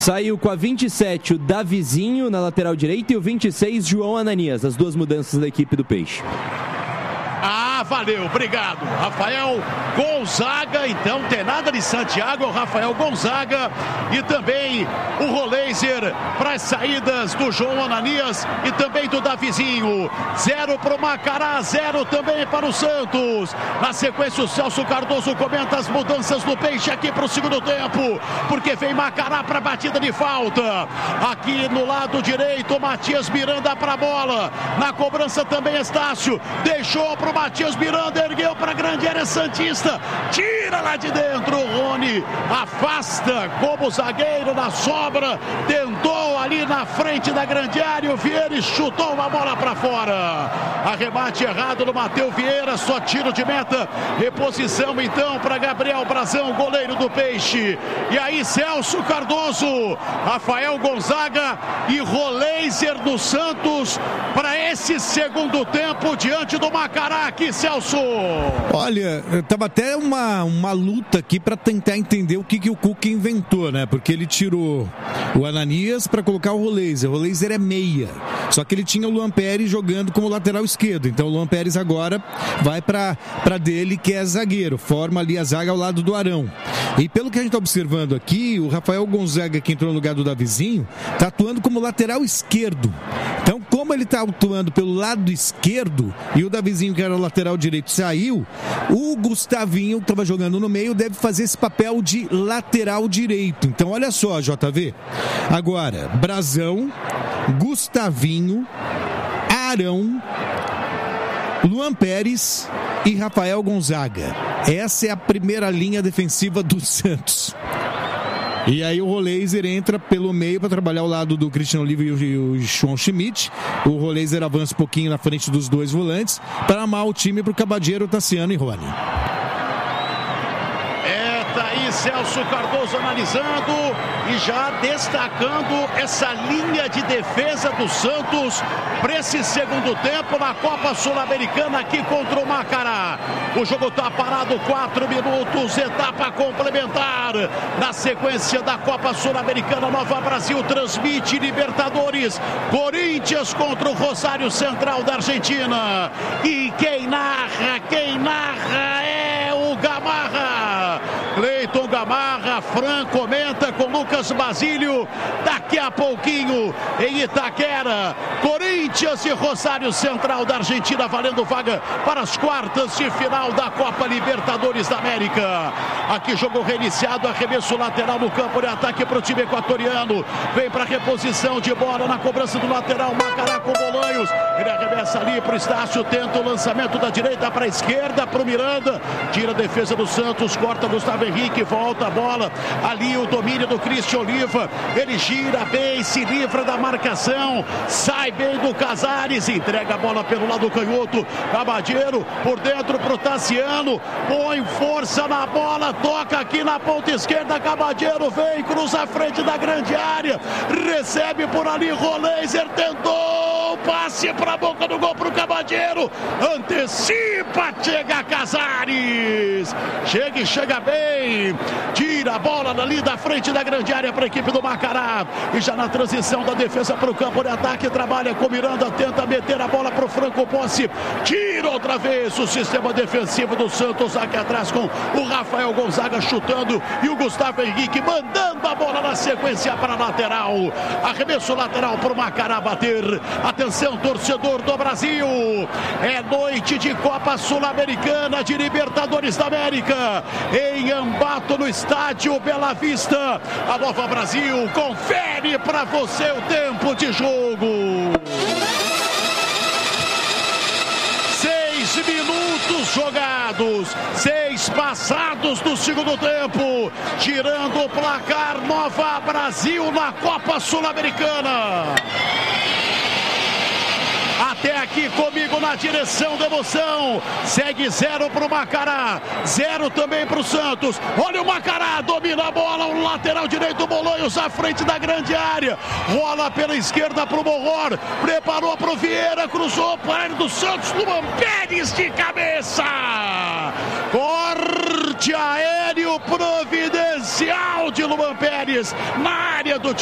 Saiu com a 27 o Davizinho na lateral direita e o 26 João Ananias, as duas mudanças da equipe do Peixe. Valeu, obrigado. Rafael Gonzaga, então tem nada de Santiago, é o Rafael Gonzaga e também o Roleiser para as saídas do João Ananias e também do Davizinho. 0 para o Macará, 0 também para o Santos. Na sequência o Celso Cardoso comenta as mudanças do Peixe aqui para o segundo tempo, porque vem Macará para a batida de falta. Aqui no lado direito, Matias Miranda para a bola. Na cobrança também Estácio, deixou para o Matias Miranda, ergueu para a grande área santista, tira lá de dentro, Rony afasta como zagueiro na sobra, tentou ali na frente da grande área, o Vieira chutou uma bola para fora, arremate errado no Matheus Vieira, só tiro de meta, reposição então para Gabriel Brazão, goleiro do Peixe, e aí Celso Cardoso, Rafael Gonzaga e Roleiser do Santos para esse segundo tempo diante do Macará aqui, Celso. Olha, tava até uma luta aqui para tentar entender o que o Cuca inventou, né? Porque ele tirou o Ananias para colocar o Roleiser. O Roleiser é meia. Só que ele tinha o Luan Pérez jogando como lateral esquerdo. Então o Luan Pérez agora vai para dele, que é zagueiro. Forma ali a zaga ao lado do Arão. E pelo que a gente tá observando aqui, o Rafael Gonzaga, que entrou no lugar do Davizinho, tá atuando como lateral esquerdo. Então, como ele tá atuando pelo lado esquerdo e o Davizinho, que era o lateral direito, saiu, o Gustavinho, que estava jogando no meio, deve fazer esse papel de lateral direito. Então, olha só, JV. Agora, Brazão, Gustavinho, Arão, Luan Pérez e Rafael Gonzaga. Essa é a primeira linha defensiva do Santos. E aí o Roleiser entra pelo meio para trabalhar ao lado do Cristiano Oliva e o João Schmidt. O Roleiser avança um pouquinho na frente dos dois volantes para amar o time para o Cabadeiro, Tassiano e Rony. Tá aí Celso Cardoso analisando e já destacando essa linha de defesa do Santos para esse segundo tempo na Copa Sul-Americana aqui contra o Macará. O jogo está parado, 4 minutos, etapa complementar. Na sequência da Copa Sul-Americana, Nova Brasil transmite Libertadores, Corinthians contra o Rosário Central da Argentina. E quem narra é o Gamarra. Cleiton Gamarra, Fran comenta com Lucas Basílio, daqui a pouquinho em Itaquera, Corinthians e Rosário Central da Argentina valendo vaga para as quartas de final da Copa Libertadores da América. Aqui jogo reiniciado, arremesso lateral no campo de ataque para o time equatoriano, vem para reposição de bola na cobrança do lateral, Macará com Bolanhos, ele arremessa ali para o Estácio, tenta o lançamento da direita para a esquerda, para o Miranda, tira a defesa do Santos, corta Gustavo Henrique, volta a bola, ali o domínio do Cristiano Oliva, ele gira bem, se livra da marcação, sai bem do Casares, entrega a bola pelo lado canhoto, Cabadeiro por dentro pro Tassiano, põe força na bola, toca aqui na ponta esquerda, Cabadeiro vem, cruza a frente da grande área, recebe por ali, Roleiser tentou, passe para a boca do gol pro Cabadeiro, antecipa, chega Casares, chega bem, tira a bola dali da frente da grande área para a equipe do Macará, e já na transição da defesa para o campo de ataque, trabalha com Miranda, tenta meter a bola para o Franco Posse, tira outra vez o sistema defensivo do Santos aqui atrás com o Rafael Gonzaga chutando e o Gustavo Henrique mandando a bola na sequência para a lateral, arremesso lateral para o Macará bater. Atenção, torcedor do Brasil, é noite de Copa Sul-Americana de Libertadores da América em Ambato, no estádio Bela Vista. A Nova Brasil confere para você o tempo de jogo. 6 minutos jogados, 6 passados do segundo tempo, tirando o placar Nova Brasil na Copa Sul-Americana. Até aqui comigo na direção da emoção. Segue 0 para o Macará, 0 também para o Santos. Olha o Macará, domina a bola, o lateral direito, Bolanhos à frente da grande área. Rola pela esquerda para o Morror, preparou para o Vieira, cruzou para a área do Santos, Luan Pérez de cabeça. Corte aéreo providenciado especial de Luan Pérez na área do